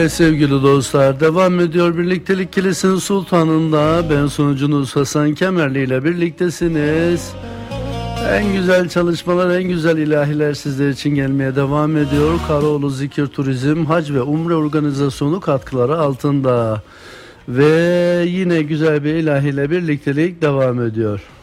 Sevgili dostlar, devam ediyor Birliktelik Kilisinin Sultanı'nda. Ben sunucunuz Hasan Kemerli ile birliktesiniz. En güzel çalışmalar, en güzel ilahiler sizler için gelmeye devam ediyor. Karaoğlu Zikir Turizm, Hac ve Umre Organizasyonu katkıları altında. Ve yine güzel bir ilahiyle birliktelik devam ediyor.